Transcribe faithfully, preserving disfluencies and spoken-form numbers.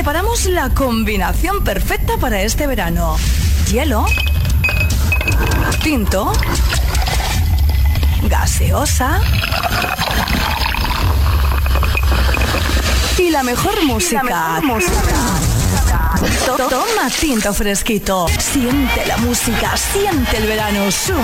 preparamos la combinación perfecta para este verano. Hielo, tinto, gaseosa y la mejor música. Y la mejor música. Toma tinto fresquito. Siente la música, siente el verano. Sube